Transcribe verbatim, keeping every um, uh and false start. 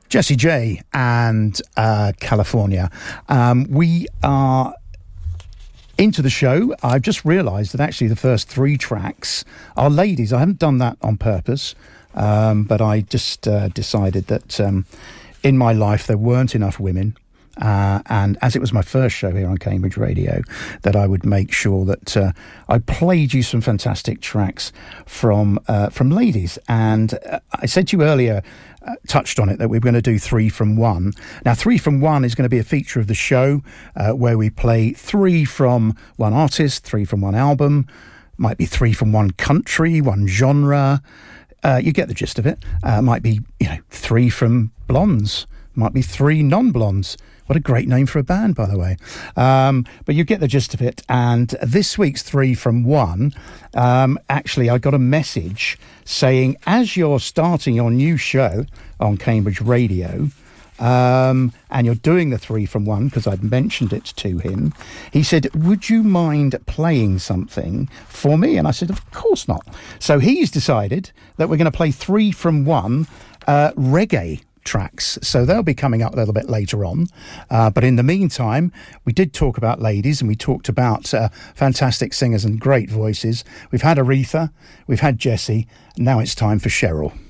Jessie J and uh, California. Um, we are into the show. I've just realised that actually the first three tracks are ladies. I haven't done that on purpose, um, but I just uh, decided that um, in my life there weren't enough women. Uh, and as it was my first show here on Cambridge Radio, that I would make sure that uh, I played you some fantastic tracks from uh, from ladies. And uh, I said to you earlier, uh, touched on it, that we we're going to do three from one. Now, three from one is going to be a feature of the show uh, where we play three from one artist, three from one album, might be three from one country, one genre. Uh, you get the gist of it. Uh, might be, you know, three from blondes, might be three non-blondes. What a great name for a band, by the way. Um, but you get the gist of it. And this week's three from one, um, actually, I got a message saying, as you're starting your new show on Cambridge Radio, um, and you're doing the three from one, because I'd mentioned it to him, he said, would you mind playing something for me? And I said, of course not. So he's decided that we're going to play three from one uh, reggae tracks, so they'll be coming up a little bit later on, uh, but in the meantime we did talk about ladies, and we talked about uh, fantastic singers and great voices. We've had Aretha, we've had Jessie, now it's time for Cheryl.